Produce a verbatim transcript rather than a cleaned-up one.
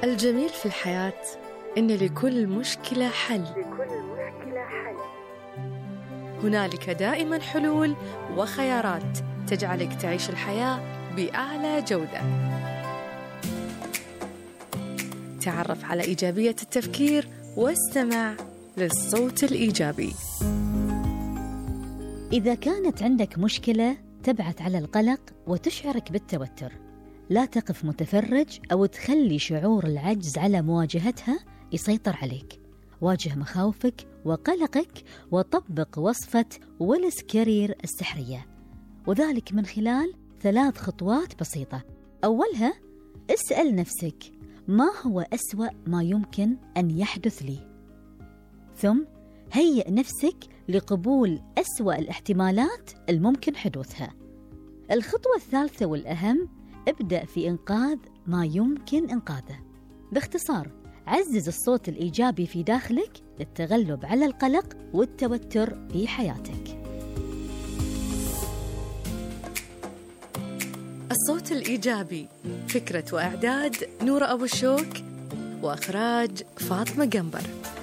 الجميل في الحياة إن لكل مشكلة حل. لكل مشكلة حل. هنالك دائما حلول وخيارات تجعلك تعيش الحياة بأعلى جودة. تعرف على إيجابية التفكير واستمع للصوت الإيجابي. إذا كانت عندك مشكلة تبعث على القلق وتشعرك بالتوتر، لا تقف متفرج أو تخلي شعور العجز على مواجهتها يسيطر عليك. واجه مخاوفك وقلقك وطبق وصفة ويلس كارير السحرية، وذلك من خلال ثلاث خطوات بسيطة. أولها، اسأل نفسك ما هو أسوأ ما يمكن أن يحدث لي؟ ثم هيئ نفسك لقبول أسوأ الاحتمالات الممكن حدوثها. الخطوة الثالثة والأهم، ابدأ في إنقاذ ما يمكن إنقاذه. باختصار، عزز الصوت الإيجابي في داخلك للتغلب على القلق والتوتر في حياتك. الصوت الإيجابي، فكرة وإعداد نورة أبو الشوك، وإخراج فاطمة قنبر.